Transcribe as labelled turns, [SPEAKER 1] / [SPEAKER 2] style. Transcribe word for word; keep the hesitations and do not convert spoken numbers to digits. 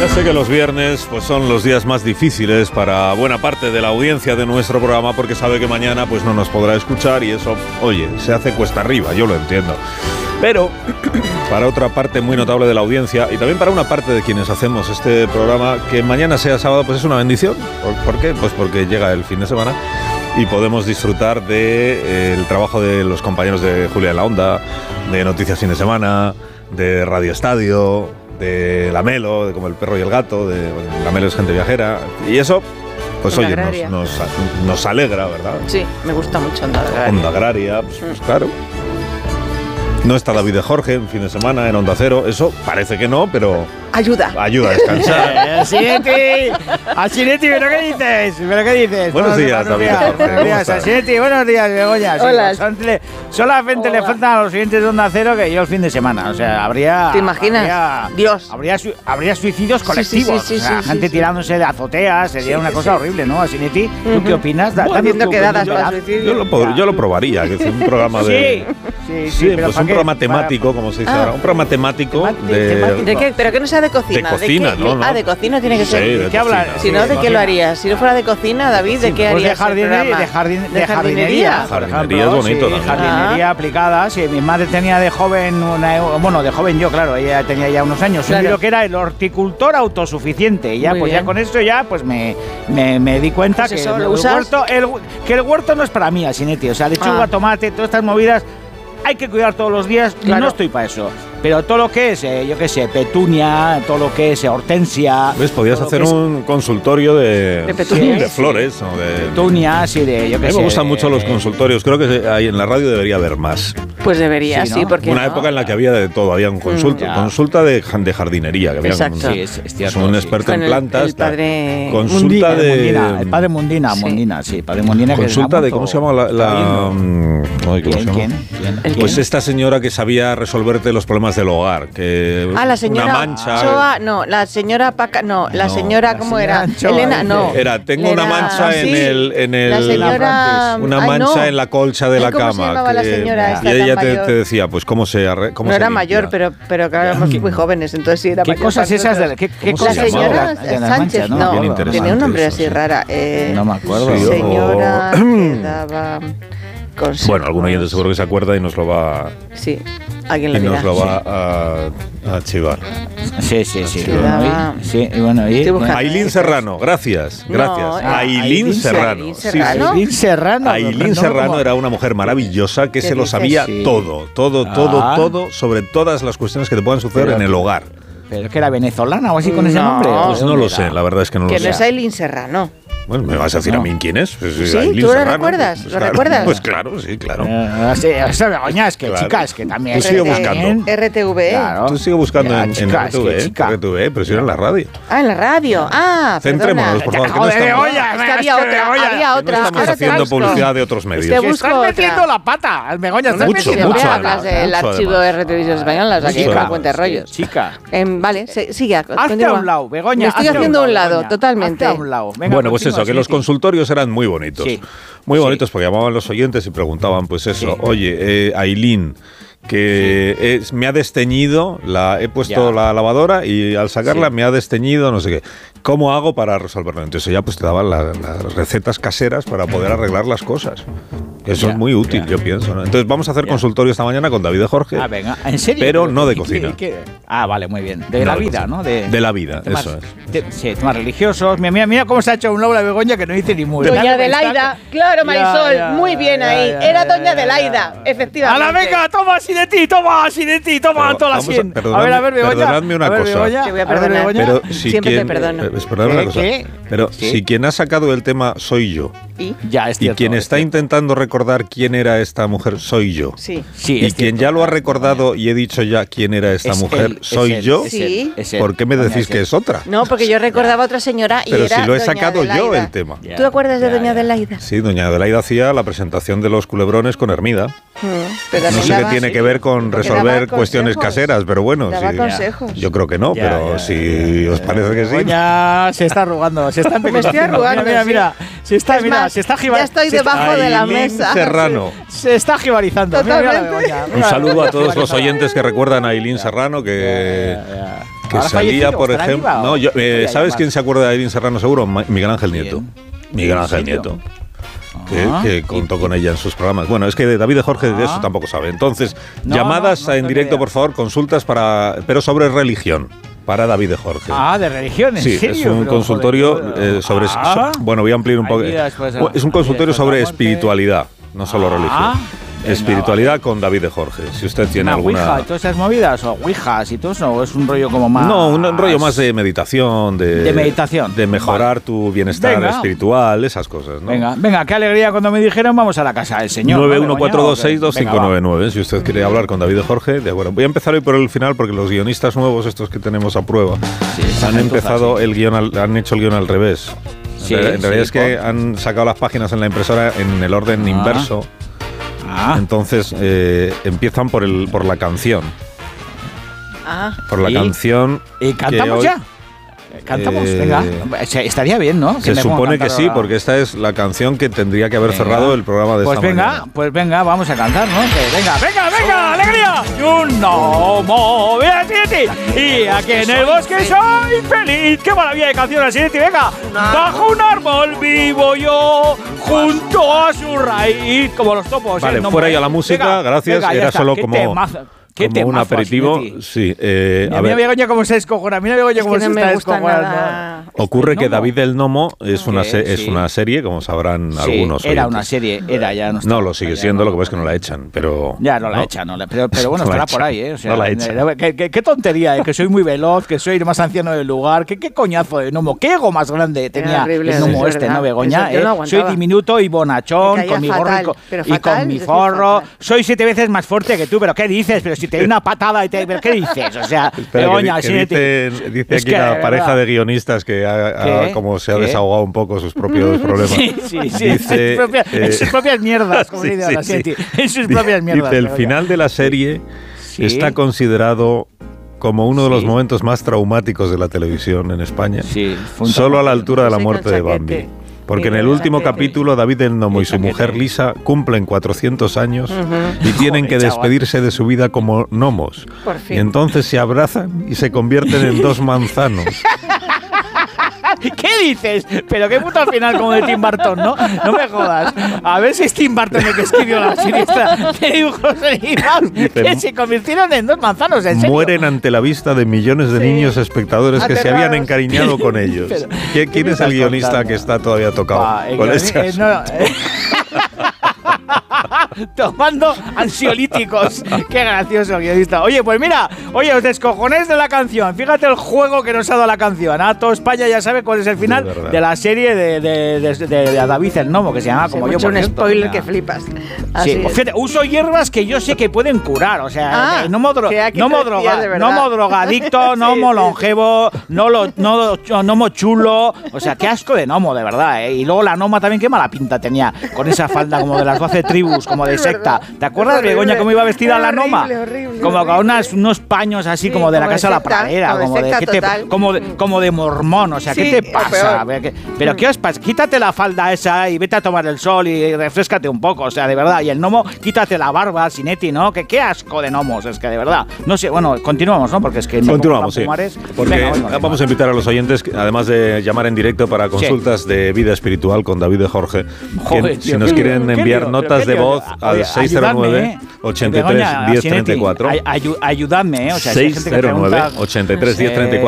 [SPEAKER 1] sé que los viernes pues son los días más difíciles para buena parte de la audiencia de nuestro programa porque sabe que mañana pues no nos podrá escuchar y eso, oye, se hace cuesta arriba, yo lo entiendo. Pero para otra parte muy notable de la audiencia y también para una parte de quienes hacemos este programa, que mañana sea sábado pues es una bendición. ¿Por, ¿por qué? Pues porque llega el fin de semana y podemos disfrutar del de, eh, trabajo de los compañeros de Julia en la Onda, de Noticias Fin de Semana, de Radio Estadio, de La Melo, de Como el Perro y el Gato, de bueno, La Melo es gente viajera, y eso, pues oye, nos, nos, nos alegra, ¿verdad?
[SPEAKER 2] Sí, me gusta mucho Onda Agraria.
[SPEAKER 1] Onda Agraria, pues, pues claro. No está David de Jorge en fin de semana en Onda Cero, eso parece que no, pero
[SPEAKER 2] ayuda.
[SPEAKER 1] Ayuda a descansar.
[SPEAKER 3] Asinetti, Asinetti, ¿pero qué dices? ¿Pero qué dices?
[SPEAKER 1] Buenos días, David de Jorge.
[SPEAKER 3] Buenos días, Asinetti, buenos días, Begoña.
[SPEAKER 2] Hola.
[SPEAKER 3] Sí, son, solamente Hola. Le faltan a los siguientes de Onda Cero que yo el fin de semana. O sea, habría...
[SPEAKER 2] ¿Te imaginas?
[SPEAKER 3] Habría,
[SPEAKER 2] Dios.
[SPEAKER 3] Habría, habría suicidios colectivos. Sí, sí, sí, o sea,
[SPEAKER 2] sí,
[SPEAKER 3] gente
[SPEAKER 2] sí,
[SPEAKER 3] tirándose de azoteas. Sería sí, una cosa sí. horrible, ¿no, Asinetti? ¿Tú uh-huh. qué opinas?
[SPEAKER 2] Bueno, haciendo quedadas para suicidio.
[SPEAKER 1] Yo lo, yo lo probaría, que es un programa de...
[SPEAKER 3] Sí, sí,
[SPEAKER 1] sí,
[SPEAKER 3] pero
[SPEAKER 1] pues un
[SPEAKER 3] qué?
[SPEAKER 1] programa temático,
[SPEAKER 3] para...
[SPEAKER 1] como se dice
[SPEAKER 2] ah.
[SPEAKER 1] ahora. Un programa temático de...
[SPEAKER 2] ¿De qué? ¿Pero que no sea de cocina?
[SPEAKER 1] De cocina,
[SPEAKER 2] ¿De
[SPEAKER 1] ¿no? ¿no?
[SPEAKER 2] Ah, de cocina tiene que ser.
[SPEAKER 1] Sí, de
[SPEAKER 3] qué hablar?
[SPEAKER 2] Si no, ¿de qué lo harías? Si no fuera de cocina, David, ¿de qué harías?
[SPEAKER 3] De jardinería, de, jardin, de, de jardinería.
[SPEAKER 1] Jardinería es bonito
[SPEAKER 3] sí,
[SPEAKER 1] también.
[SPEAKER 3] Jardinería ah. aplicada. Sí, mi madre tenía de joven, una, bueno, de joven yo, claro, ella tenía ya unos años. Claro. Un libro que era El horticultor autosuficiente. Y ya, Muy pues bien. ya con esto ya, pues me, me, me di cuenta pues que,
[SPEAKER 2] eso,
[SPEAKER 3] el,
[SPEAKER 2] ¿lo
[SPEAKER 3] el huerto, el, que el huerto no es para mí, Asinetti. O sea, lechuga, ah. tomate, todas estas movidas hay que cuidar todos los días. Claro. Y no estoy para eso. Pero todo lo que es, eh, yo qué sé, petunia, todo lo que es eh, hortensia...
[SPEAKER 1] ¿Ves? Podías hacer un consultorio de,
[SPEAKER 2] de, sí,
[SPEAKER 1] de flores.
[SPEAKER 2] Sí.
[SPEAKER 1] O de
[SPEAKER 3] petunias y de, yo qué sé...
[SPEAKER 1] A mí me gustan
[SPEAKER 3] de,
[SPEAKER 1] mucho los consultorios. Creo que ahí en la radio debería haber más.
[SPEAKER 2] Pues debería, sí, ¿no? sí porque
[SPEAKER 1] Una
[SPEAKER 2] no?
[SPEAKER 1] época en la que había de todo. Había un consulta, mm, consulta de, de jardinería. Que había
[SPEAKER 2] Exacto.
[SPEAKER 1] Un,
[SPEAKER 2] sí, es,
[SPEAKER 1] es cierto, un experto sí. en plantas.
[SPEAKER 2] El, el padre...
[SPEAKER 1] Consulta
[SPEAKER 3] Mundina,
[SPEAKER 1] de...
[SPEAKER 3] Mundina, el padre Mundina, sí. Mundina, sí. Padre Mundina
[SPEAKER 1] consulta
[SPEAKER 3] que
[SPEAKER 1] de... ¿Cómo se llama la...? la
[SPEAKER 3] ay, ¿Quién? ¿Cómo se llama?
[SPEAKER 2] ¿Quién?
[SPEAKER 1] Pues esta señora que sabía resolverte los problemas del hogar. Que
[SPEAKER 2] Ah, la señora
[SPEAKER 1] una mancha.
[SPEAKER 2] Choa, no, la señora Paca, no, la no, señora, ¿cómo la era?
[SPEAKER 3] Choa,
[SPEAKER 2] Elena, no.
[SPEAKER 1] Era, tengo
[SPEAKER 2] Elena,
[SPEAKER 1] una mancha
[SPEAKER 2] ¿sí?
[SPEAKER 1] en el, en el.
[SPEAKER 2] La señora,
[SPEAKER 1] una
[SPEAKER 2] ay,
[SPEAKER 1] mancha
[SPEAKER 2] no.
[SPEAKER 1] en la colcha de la
[SPEAKER 2] ¿Cómo
[SPEAKER 1] cama.
[SPEAKER 2] se llamaba
[SPEAKER 1] que,
[SPEAKER 2] la señora esta
[SPEAKER 1] y ella
[SPEAKER 2] tan
[SPEAKER 1] te,
[SPEAKER 2] mayor?
[SPEAKER 1] te decía, pues cómo se arre, cómo
[SPEAKER 2] No
[SPEAKER 1] se
[SPEAKER 2] era
[SPEAKER 1] limpia.
[SPEAKER 2] mayor, pero, pero claro, éramos muy jóvenes, entonces sí era
[SPEAKER 3] ¿Qué
[SPEAKER 2] mayor.
[SPEAKER 3] cosas esas de la, qué, qué
[SPEAKER 2] La
[SPEAKER 3] cosas
[SPEAKER 2] señora
[SPEAKER 3] de la
[SPEAKER 2] Sánchez,
[SPEAKER 3] mancha,
[SPEAKER 2] no,
[SPEAKER 3] no
[SPEAKER 2] tenía un nombre
[SPEAKER 1] eso,
[SPEAKER 2] así
[SPEAKER 1] sí.
[SPEAKER 2] rara. Eh,
[SPEAKER 3] no me acuerdo.
[SPEAKER 1] Sí,
[SPEAKER 2] señora
[SPEAKER 1] o...
[SPEAKER 2] que daba consejos.
[SPEAKER 1] Bueno, algún oyente seguro que se acuerda y nos lo va.
[SPEAKER 2] Sí. Alguien lo
[SPEAKER 1] y
[SPEAKER 2] dirá.
[SPEAKER 1] nos lo va a, a chivar.
[SPEAKER 3] Sí, sí, sí.
[SPEAKER 2] Sí,
[SPEAKER 3] bueno, y, sí, bueno, y,
[SPEAKER 2] bueno.
[SPEAKER 1] Ailín Serrano, gracias, gracias.
[SPEAKER 2] No,
[SPEAKER 1] eh, Ailín Serrano.
[SPEAKER 2] Ailín Serrano.
[SPEAKER 3] Ailín Serrano.
[SPEAKER 1] Ailín Serrano era una mujer maravillosa que se lo sabía
[SPEAKER 3] sí.
[SPEAKER 1] todo, todo, todo,
[SPEAKER 3] ah.
[SPEAKER 1] todo sobre todas las cuestiones que te puedan suceder
[SPEAKER 3] Pero,
[SPEAKER 1] en el hogar.
[SPEAKER 3] ¿Pero que era venezolana o así con
[SPEAKER 2] no,
[SPEAKER 3] ese nombre?
[SPEAKER 1] Pues no lo sé, la verdad es que no
[SPEAKER 2] que
[SPEAKER 1] lo sé.
[SPEAKER 2] Que no es Ailín Serrano.
[SPEAKER 1] Bueno, ¿me vas a decir
[SPEAKER 3] no.
[SPEAKER 1] a mí quién es? Pues,
[SPEAKER 2] sí,
[SPEAKER 1] Ailín
[SPEAKER 2] ¿tú lo
[SPEAKER 1] Serrano,
[SPEAKER 2] recuerdas?
[SPEAKER 1] Pues,
[SPEAKER 2] ¿Lo
[SPEAKER 1] claro,
[SPEAKER 2] recuerdas?
[SPEAKER 1] Pues claro, sí, claro.
[SPEAKER 3] Eh, sí, eso Begoña, es que
[SPEAKER 1] claro.
[SPEAKER 3] chicas, que también...
[SPEAKER 1] Tú sigue buscando.
[SPEAKER 2] R T V E.
[SPEAKER 3] Claro.
[SPEAKER 1] Tú sigue buscando
[SPEAKER 3] Ya,
[SPEAKER 1] en,
[SPEAKER 3] chica,
[SPEAKER 1] en R T V E,
[SPEAKER 3] es que chica.
[SPEAKER 1] R T V E, pero si era en la radio.
[SPEAKER 2] Ah, en la radio. Ah,
[SPEAKER 1] Centrémonos, por favor. Que no
[SPEAKER 3] Joder,
[SPEAKER 1] estamos,
[SPEAKER 3] Begoña,
[SPEAKER 2] es que había
[SPEAKER 3] es que
[SPEAKER 2] otra,
[SPEAKER 3] Begoña,
[SPEAKER 2] había otra.
[SPEAKER 1] no estamos
[SPEAKER 2] Ahora
[SPEAKER 1] haciendo
[SPEAKER 2] te busco.
[SPEAKER 1] publicidad de otros medios.
[SPEAKER 2] Te
[SPEAKER 3] Que
[SPEAKER 2] busco
[SPEAKER 3] estás
[SPEAKER 2] otra.
[SPEAKER 3] metiendo la pata, Begoña.
[SPEAKER 2] No
[SPEAKER 3] Estás
[SPEAKER 2] me
[SPEAKER 1] Mucho,
[SPEAKER 2] metiendo
[SPEAKER 1] mucho,
[SPEAKER 2] la
[SPEAKER 1] además,
[SPEAKER 2] hablas del
[SPEAKER 1] mucho,
[SPEAKER 2] archivo
[SPEAKER 1] además.
[SPEAKER 2] de R T V Española, o sea, que
[SPEAKER 1] Mucho,
[SPEAKER 2] no
[SPEAKER 1] además.
[SPEAKER 2] cuentes rollos.
[SPEAKER 3] Chica.
[SPEAKER 2] Em, vale, se, sigue.
[SPEAKER 3] Hazte
[SPEAKER 2] continúa.
[SPEAKER 3] a un lado, Begoña.
[SPEAKER 2] Me estoy
[SPEAKER 3] hazte
[SPEAKER 2] haciendo a un lado,
[SPEAKER 3] Begoña.
[SPEAKER 2] totalmente.
[SPEAKER 3] Hazte a un lado. Venga,
[SPEAKER 1] Bueno, pues
[SPEAKER 3] continúa,
[SPEAKER 1] eso, que los
[SPEAKER 3] sí.
[SPEAKER 1] consultorios eran muy bonitos.
[SPEAKER 3] Sí.
[SPEAKER 1] Muy
[SPEAKER 3] Sí.
[SPEAKER 1] bonitos porque llamaban los oyentes y preguntaban, pues eso,
[SPEAKER 3] Sí.
[SPEAKER 1] oye, eh, Ailín, que sí. es, me ha desteñido, la, he puesto
[SPEAKER 3] Ya.
[SPEAKER 1] la lavadora y al sacarla
[SPEAKER 3] Sí.
[SPEAKER 1] me ha desteñido, no sé qué. ¿Cómo hago para resolverlo? Entonces ya pues te daban la, las recetas caseras para poder arreglar las cosas. Eso
[SPEAKER 3] Ya,
[SPEAKER 1] es muy útil,
[SPEAKER 3] ya.
[SPEAKER 1] yo pienso, ¿no? Entonces vamos a hacer
[SPEAKER 3] Ya.
[SPEAKER 1] consultorio esta mañana con David de Jorge.
[SPEAKER 3] Ah, venga, ¿en serio?
[SPEAKER 1] Pero no de
[SPEAKER 3] ¿qué-
[SPEAKER 1] cocina.
[SPEAKER 3] qué- qué? Ah, vale, muy bien. De
[SPEAKER 1] No
[SPEAKER 3] la
[SPEAKER 1] de
[SPEAKER 3] vida,
[SPEAKER 1] cocina.
[SPEAKER 3] ¿no? De,
[SPEAKER 1] De la vida,
[SPEAKER 3] temas,
[SPEAKER 1] eso es.
[SPEAKER 3] de- sí, temas religiosos. Mira, mira, mira cómo se ha hecho un lado la Begoña que no dice ni muy.
[SPEAKER 2] Doña Adelaida, claro, Marisol,
[SPEAKER 3] Ya, ya,
[SPEAKER 2] muy bien
[SPEAKER 3] ya,
[SPEAKER 2] ahí.
[SPEAKER 3] ya,
[SPEAKER 2] Era
[SPEAKER 3] ya,
[SPEAKER 2] Doña
[SPEAKER 3] ya,
[SPEAKER 2] Adelaida,
[SPEAKER 3] ya.
[SPEAKER 2] efectivamente.
[SPEAKER 3] ¡A la venga! ¡Toma así de ti! ¡Toma así de ti! ¡Toma
[SPEAKER 1] Pero
[SPEAKER 3] toda la
[SPEAKER 1] vamos a-
[SPEAKER 3] cien!
[SPEAKER 1] perdonadme-
[SPEAKER 3] A ver, a ver, Begoña.
[SPEAKER 1] perdonadme una
[SPEAKER 3] a ver,
[SPEAKER 1] cosa.
[SPEAKER 3] Begoña,
[SPEAKER 2] Te voy a
[SPEAKER 3] a ver,
[SPEAKER 2] perdonar.
[SPEAKER 3] Begoña.
[SPEAKER 1] Pero si
[SPEAKER 2] Siempre
[SPEAKER 1] quien,
[SPEAKER 2] te perdono.
[SPEAKER 1] eh, perdóname una
[SPEAKER 3] ¿Qué?
[SPEAKER 1] cosa.
[SPEAKER 3] ¿Qué?
[SPEAKER 1] Pero
[SPEAKER 3] ¿Sí?
[SPEAKER 1] si quien ha sacado el tema soy yo
[SPEAKER 2] ¿Y?
[SPEAKER 3] Ya, es
[SPEAKER 1] y
[SPEAKER 3] cierto.
[SPEAKER 1] quien
[SPEAKER 3] es
[SPEAKER 1] está
[SPEAKER 3] cierto.
[SPEAKER 1] intentando recordar quién era esta mujer soy yo.
[SPEAKER 2] Sí.
[SPEAKER 3] Sí,
[SPEAKER 1] Y
[SPEAKER 3] es
[SPEAKER 1] quien
[SPEAKER 3] cierto.
[SPEAKER 1] ya lo ha recordado y he dicho ya quién era esta
[SPEAKER 3] Es
[SPEAKER 1] mujer
[SPEAKER 3] él, es
[SPEAKER 1] soy
[SPEAKER 3] él,
[SPEAKER 1] yo.
[SPEAKER 3] es
[SPEAKER 2] Sí.
[SPEAKER 3] él, es él.
[SPEAKER 1] ¿Por qué me
[SPEAKER 3] Coño,
[SPEAKER 1] decís
[SPEAKER 3] es
[SPEAKER 1] que
[SPEAKER 3] él.
[SPEAKER 1] es otra?
[SPEAKER 2] No, porque yo recordaba a otra señora y
[SPEAKER 1] Pero
[SPEAKER 2] era
[SPEAKER 1] si lo he
[SPEAKER 2] Doña
[SPEAKER 1] sacado yo
[SPEAKER 2] Adelaida.
[SPEAKER 1] el tema.
[SPEAKER 3] Ya,
[SPEAKER 2] ¿Tú te acuerdas de
[SPEAKER 3] ya,
[SPEAKER 2] Doña
[SPEAKER 3] ya.
[SPEAKER 2] Adelaida?
[SPEAKER 1] Sí, doña Adelaida hacía la presentación de los culebrones con Hermida.
[SPEAKER 2] Mm, pero
[SPEAKER 1] No
[SPEAKER 2] también
[SPEAKER 1] sé qué
[SPEAKER 2] daba-
[SPEAKER 1] tiene que ver con
[SPEAKER 2] Porque
[SPEAKER 1] resolver
[SPEAKER 2] daba
[SPEAKER 1] cuestiones
[SPEAKER 2] consejos.
[SPEAKER 1] caseras, pero bueno,
[SPEAKER 2] Daba
[SPEAKER 1] sí.
[SPEAKER 2] consejos.
[SPEAKER 1] Yo creo que no,
[SPEAKER 3] Ya,
[SPEAKER 1] pero
[SPEAKER 3] ya,
[SPEAKER 1] si
[SPEAKER 3] ya,
[SPEAKER 1] os
[SPEAKER 3] ya.
[SPEAKER 1] parece que sí.
[SPEAKER 3] Begoña se está arrugando, se está
[SPEAKER 2] Me estoy
[SPEAKER 3] empequeñeciendo.
[SPEAKER 2] arrugando,
[SPEAKER 3] Mira, mira,
[SPEAKER 2] sí.
[SPEAKER 3] mira. Se está,
[SPEAKER 2] Es
[SPEAKER 3] mira,
[SPEAKER 2] más,
[SPEAKER 3] se está
[SPEAKER 2] ya
[SPEAKER 3] jibarizando.
[SPEAKER 2] estoy debajo de la
[SPEAKER 1] Ailín
[SPEAKER 2] mesa.
[SPEAKER 1] Serrano.
[SPEAKER 3] Se está jibarizando. Mira, mira la
[SPEAKER 2] Totalmente.
[SPEAKER 3] Begoña,
[SPEAKER 1] Un
[SPEAKER 3] mira la
[SPEAKER 1] saludo a
[SPEAKER 3] Begoña
[SPEAKER 1] todos los
[SPEAKER 3] jibarizada.
[SPEAKER 1] oyentes que recuerdan a Ailín Serrano, que
[SPEAKER 3] Ya, ya.
[SPEAKER 1] Que
[SPEAKER 3] Ahora
[SPEAKER 1] salía, por ejemplo... No, yo, eh, ¿sabes
[SPEAKER 3] llamar?
[SPEAKER 1] quién se acuerda de Irene Serrano seguro? Miguel Ángel Nieto. Miguel Ángel Nieto. Que,
[SPEAKER 3] Ah,
[SPEAKER 1] que contó con ella en sus programas. Bueno, es que de David de Jorge de eso
[SPEAKER 3] Ah.
[SPEAKER 1] tampoco sabe. Entonces,
[SPEAKER 3] No,
[SPEAKER 1] llamadas
[SPEAKER 3] no, no
[SPEAKER 1] en
[SPEAKER 3] tengo
[SPEAKER 1] directo,
[SPEAKER 3] idea.
[SPEAKER 1] por favor, consultas para, pero sobre religión, para David de Jorge.
[SPEAKER 3] Ah, de religión, ¿en
[SPEAKER 1] Sí,
[SPEAKER 3] serio?
[SPEAKER 1] es un
[SPEAKER 3] Pero,
[SPEAKER 1] consultorio
[SPEAKER 3] joder,
[SPEAKER 1] eh, sobre...
[SPEAKER 3] ah.
[SPEAKER 1] so- bueno, voy a ampliar un
[SPEAKER 3] Hay
[SPEAKER 1] poco.
[SPEAKER 3] vida después de-
[SPEAKER 1] Es un
[SPEAKER 3] hay vida
[SPEAKER 1] consultorio
[SPEAKER 3] después de
[SPEAKER 1] sobre
[SPEAKER 3] la muerte.
[SPEAKER 1] espiritualidad, no solo
[SPEAKER 3] Ah.
[SPEAKER 1] religión.
[SPEAKER 3] Venga,
[SPEAKER 1] Espiritualidad
[SPEAKER 3] vale.
[SPEAKER 1] con David de Jorge. Si usted tiene
[SPEAKER 3] ¿Una
[SPEAKER 1] alguna...
[SPEAKER 3] ouija y todas esas movidas? ¿O ouijas y todo eso? ¿O es un rollo como más...?
[SPEAKER 1] No, un rollo más de meditación, de,
[SPEAKER 3] De meditación.
[SPEAKER 1] de mejorar tu bienestar
[SPEAKER 3] Venga.
[SPEAKER 1] espiritual, esas cosas, ¿no?
[SPEAKER 3] Venga, venga, qué alegría cuando me dijeron vamos a la casa del señor.
[SPEAKER 1] nueve
[SPEAKER 3] ¿no?
[SPEAKER 1] uno cuatro dos seis dos cinco
[SPEAKER 3] Venga, va.
[SPEAKER 1] nueve nueve. Si usted quiere hablar con David de Jorge, de acuerdo. Voy a empezar hoy por el final porque los guionistas nuevos, estos que tenemos a prueba,
[SPEAKER 3] Sí, esa
[SPEAKER 1] han
[SPEAKER 3] gentuza,
[SPEAKER 1] empezado
[SPEAKER 3] sí.
[SPEAKER 1] el guión, al- han hecho el guión al revés.
[SPEAKER 3] Sí,
[SPEAKER 1] en, en realidad
[SPEAKER 3] sí,
[SPEAKER 1] es que
[SPEAKER 3] por-
[SPEAKER 1] han sacado las páginas en la impresora en el orden
[SPEAKER 3] Ah.
[SPEAKER 1] inverso.
[SPEAKER 3] Ah,
[SPEAKER 1] Entonces eh, empiezan por el por la canción,
[SPEAKER 2] Ah,
[SPEAKER 1] por la
[SPEAKER 3] ¿Y?
[SPEAKER 1] canción.
[SPEAKER 3] ¿y cantamos
[SPEAKER 1] hoy-
[SPEAKER 3] ya? Cantamos,
[SPEAKER 1] Eh,
[SPEAKER 3] venga. O sea, estaría bien, ¿no?
[SPEAKER 1] Se
[SPEAKER 3] me ponga a
[SPEAKER 1] supone que
[SPEAKER 3] cantar
[SPEAKER 1] sí,
[SPEAKER 3] ahora.
[SPEAKER 1] porque esta es la canción que tendría que haber
[SPEAKER 3] Venga.
[SPEAKER 1] cerrado el programa de
[SPEAKER 3] Pues
[SPEAKER 1] esta
[SPEAKER 3] venga,
[SPEAKER 1] mañana.
[SPEAKER 3] pues venga, vamos a cantar, ¿no? Que venga, venga, venga, alegría. Y un gnomo, vea, Titi. Y aquí en el bosque soy feliz. Qué maravilla de canción así, Titi, venga. Bajo un árbol vivo yo, junto a su raíz, como los topos.
[SPEAKER 1] Vale,
[SPEAKER 3] ¿eh? No,
[SPEAKER 1] fuera
[SPEAKER 3] hombre.
[SPEAKER 1] ya la música,
[SPEAKER 3] Venga,
[SPEAKER 1] gracias.
[SPEAKER 3] venga, ya
[SPEAKER 1] Era
[SPEAKER 3] está.
[SPEAKER 1] solo
[SPEAKER 3] Qué
[SPEAKER 1] como,
[SPEAKER 3] temazo, qué
[SPEAKER 1] como un
[SPEAKER 3] temazo,
[SPEAKER 1] aperitivo.
[SPEAKER 3] Titi.
[SPEAKER 1] Sí, eh, a
[SPEAKER 3] Mira
[SPEAKER 1] ver.
[SPEAKER 3] Begoña cómo se descojona, mira Begoña
[SPEAKER 2] es
[SPEAKER 3] cómo
[SPEAKER 2] que
[SPEAKER 3] se
[SPEAKER 2] no
[SPEAKER 3] está
[SPEAKER 2] me gusta
[SPEAKER 3] descojonando.
[SPEAKER 2] nada.
[SPEAKER 1] Ocurre
[SPEAKER 3] ¿El
[SPEAKER 1] que
[SPEAKER 3] Gnomo?
[SPEAKER 1] David el Gnomo es una,
[SPEAKER 3] Sí,
[SPEAKER 1] se- es
[SPEAKER 3] sí.
[SPEAKER 1] una serie, como sabrán
[SPEAKER 3] Sí,
[SPEAKER 1] algunos.
[SPEAKER 3] era
[SPEAKER 1] oyentes.
[SPEAKER 3] una serie, era ya no está.
[SPEAKER 1] No, lo sigue
[SPEAKER 3] Ya
[SPEAKER 1] siendo,
[SPEAKER 3] no.
[SPEAKER 1] lo que pasa es que no la echan, pero...
[SPEAKER 3] Ya, no la echan, no la- pero, pero bueno,
[SPEAKER 1] No la
[SPEAKER 3] estará por
[SPEAKER 1] echan,
[SPEAKER 3] ahí, ¿eh? O sea,
[SPEAKER 1] no la echan.
[SPEAKER 3] eh, qué, qué- qué tontería, ¿eh? Que soy muy veloz, que soy el más anciano del lugar, que qué coñazo de gnomo, qué ego más grande tenía
[SPEAKER 2] horrible,
[SPEAKER 3] el
[SPEAKER 2] eso
[SPEAKER 3] gnomo
[SPEAKER 2] es
[SPEAKER 3] este,
[SPEAKER 2] verdad.
[SPEAKER 3] ¿no, Begoña?
[SPEAKER 2] Eso yo
[SPEAKER 3] ¿eh?
[SPEAKER 2] no
[SPEAKER 3] Soy
[SPEAKER 2] aguantaba.
[SPEAKER 3] diminuto y bonachón,
[SPEAKER 2] Me caía
[SPEAKER 3] con mi gorro y
[SPEAKER 2] fatal,
[SPEAKER 3] con,
[SPEAKER 2] pero
[SPEAKER 3] y con
[SPEAKER 2] fatal,
[SPEAKER 3] mi
[SPEAKER 2] es decir,
[SPEAKER 3] forro.
[SPEAKER 2] fatal.
[SPEAKER 3] Soy siete veces más fuerte que tú, pero ¿qué dices? Pero si te doy una patada y te... ¿Pero qué dices? O sea,
[SPEAKER 1] Espera,
[SPEAKER 3] Begoña,
[SPEAKER 1] que,
[SPEAKER 3] así
[SPEAKER 1] di-
[SPEAKER 3] de
[SPEAKER 1] que
[SPEAKER 3] ti-
[SPEAKER 1] dice, dice
[SPEAKER 3] Es
[SPEAKER 1] aquí
[SPEAKER 3] que,
[SPEAKER 1] la
[SPEAKER 3] de
[SPEAKER 1] pareja
[SPEAKER 3] verdad.
[SPEAKER 1] de guionistas que ha, ha-
[SPEAKER 3] ¿Qué?
[SPEAKER 1] como se ha
[SPEAKER 3] ¿Qué?
[SPEAKER 1] desahogado un poco sus propios problemas.
[SPEAKER 3] Sí, sí, sí.
[SPEAKER 1] Dice,
[SPEAKER 3] en, sus propias, en
[SPEAKER 1] eh,
[SPEAKER 3] sus propias mierdas, como
[SPEAKER 1] sí,
[SPEAKER 3] dice
[SPEAKER 1] sí,
[SPEAKER 3] la
[SPEAKER 1] sí.
[SPEAKER 3] Seti. En sus
[SPEAKER 1] Dice-
[SPEAKER 3] propias mierdas.
[SPEAKER 1] Dice, el
[SPEAKER 3] Begoña.
[SPEAKER 1] final de la serie
[SPEAKER 3] Sí.
[SPEAKER 1] está considerado como uno de los
[SPEAKER 3] Sí.
[SPEAKER 1] momentos más traumáticos de la televisión en España.
[SPEAKER 3] Sí, fue un
[SPEAKER 1] Solo a la
[SPEAKER 3] trauma.
[SPEAKER 1] altura de la
[SPEAKER 2] Sí,
[SPEAKER 1] muerte
[SPEAKER 2] con
[SPEAKER 1] de
[SPEAKER 2] chaquete.
[SPEAKER 1] Bambi. Porque en
[SPEAKER 2] Sí,
[SPEAKER 1] el
[SPEAKER 2] con
[SPEAKER 1] último
[SPEAKER 2] chaquete.
[SPEAKER 1] capítulo David el Gnomo y su
[SPEAKER 3] chaquete.
[SPEAKER 1] mujer Lisa cumplen cuatrocientos años y tienen
[SPEAKER 3] Joder,
[SPEAKER 1] que
[SPEAKER 3] chaval.
[SPEAKER 1] despedirse de su vida como gnomos.
[SPEAKER 2] Por fin.
[SPEAKER 1] Y entonces se abrazan y se convierten en dos manzanos.
[SPEAKER 3] ¿Qué dices? Pero qué puto al final como de Tim Burton, ¿no? No me jodas. A ver si es Tim Burton el que escribió la siniestra de dibujos animados que se convirtieron en dos manzanos, ¿en serio?
[SPEAKER 1] Mueren ante la vista de millones de
[SPEAKER 2] Sí.
[SPEAKER 1] niños espectadores que se
[SPEAKER 2] Aterrados.
[SPEAKER 1] habían encariñado con ellos.
[SPEAKER 3] Pero,
[SPEAKER 1] ¿Qui-
[SPEAKER 3] ¿qué
[SPEAKER 1] ¿Quién
[SPEAKER 3] me
[SPEAKER 1] es el
[SPEAKER 3] estás
[SPEAKER 1] guionista
[SPEAKER 3] contando?
[SPEAKER 1] que está todavía tocado
[SPEAKER 3] Ah, el
[SPEAKER 1] con
[SPEAKER 3] guioni-
[SPEAKER 1] este
[SPEAKER 3] eh,
[SPEAKER 1] asunto?
[SPEAKER 3] no, eh. Tomando ansiolíticos. Qué gracioso el guionista. Oye, pues mira, oye, os descojonéis de la canción. Fíjate el juego que nos ha dado la canción. Ah, todo España ya sabe cuál es el final
[SPEAKER 1] De verdad.
[SPEAKER 3] de la serie de, de, de, de- de David el Gnomo, que se llama
[SPEAKER 2] Se
[SPEAKER 3] como
[SPEAKER 2] hemos
[SPEAKER 3] yo.
[SPEAKER 2] hecho
[SPEAKER 3] por
[SPEAKER 2] un
[SPEAKER 3] cierto.
[SPEAKER 2] spoiler
[SPEAKER 3] O sea,
[SPEAKER 2] que flipas.
[SPEAKER 3] Sí,
[SPEAKER 2] Así
[SPEAKER 3] pues
[SPEAKER 2] es.
[SPEAKER 3] fíjate, uso hierbas que yo sé que pueden curar, o sea,
[SPEAKER 2] Ah,
[SPEAKER 3] no mo, dro
[SPEAKER 2] que aquí
[SPEAKER 3] no mo
[SPEAKER 2] te decías
[SPEAKER 3] droga,
[SPEAKER 2] de verdad.
[SPEAKER 3] no mo drogadicto, no
[SPEAKER 2] Sí,
[SPEAKER 3] mo
[SPEAKER 2] sí,
[SPEAKER 3] longevo, no lo, no, no mo chulo, o sea, qué asco de gnomo, de verdad, ¿eh? Y luego la gnoma también, qué mala pinta tenía, con esa falda como de las doce tribus, como de
[SPEAKER 2] Es
[SPEAKER 3] secta.
[SPEAKER 2] verdad.
[SPEAKER 3] ¿Te acuerdas,
[SPEAKER 2] Es
[SPEAKER 3] Begoña,
[SPEAKER 2] horrible.
[SPEAKER 3] cómo iba vestida la
[SPEAKER 2] Horrible,
[SPEAKER 3] gnoma?
[SPEAKER 2] horrible,
[SPEAKER 3] Como con
[SPEAKER 2] horrible.
[SPEAKER 3] unas, unos paños así
[SPEAKER 2] Sí,
[SPEAKER 3] como de la
[SPEAKER 2] como de
[SPEAKER 3] casa de la
[SPEAKER 2] secta,
[SPEAKER 3] pradera,
[SPEAKER 2] como de
[SPEAKER 3] como de,
[SPEAKER 2] secta
[SPEAKER 3] ¿qué te-
[SPEAKER 2] total.
[SPEAKER 3] como, de, como de mormón, o sea,
[SPEAKER 2] Sí,
[SPEAKER 3] ¿qué te
[SPEAKER 2] o
[SPEAKER 3] pasa?
[SPEAKER 2] peor.
[SPEAKER 3] Pero, que- pero ¿qué os pasa? Quítate la falda esa y vete a tomar el sol y refrescate un poco, o sea, de verdad. Y el gnomo, quítate la barba, Sinetti, ¿no? Que qué asco de gnomos, es que de verdad. No sé, bueno, continuamos, ¿no? Porque es que me pongo
[SPEAKER 1] Continuamos, sí.
[SPEAKER 3] tan pumares.
[SPEAKER 1] Porque
[SPEAKER 3] Venga, venga, venga.
[SPEAKER 1] vamos a invitar a los oyentes, que, además de llamar en directo para consultas de vida espiritual con David de Jorge,
[SPEAKER 3] Joder,
[SPEAKER 1] que,
[SPEAKER 3] tío,
[SPEAKER 1] si nos
[SPEAKER 3] qué
[SPEAKER 1] quieren
[SPEAKER 3] lío, qué
[SPEAKER 1] enviar
[SPEAKER 3] lío,
[SPEAKER 1] notas
[SPEAKER 3] pero
[SPEAKER 1] de
[SPEAKER 3] qué lío.
[SPEAKER 1] voz al
[SPEAKER 3] Oye,
[SPEAKER 1] seis cero nueve,
[SPEAKER 3] ayudadme, ¿eh?
[SPEAKER 1] ochenta y tres,
[SPEAKER 3] Begoña,
[SPEAKER 1] diez
[SPEAKER 3] Sinetti,
[SPEAKER 1] treinta y cuatro.
[SPEAKER 3] ay- ayu- ayudadme, ¿eh? O sea, si hay gente que
[SPEAKER 1] seis cero nueve,
[SPEAKER 3] pregunta,
[SPEAKER 1] ochenta y tres, diez treinta y cuatro.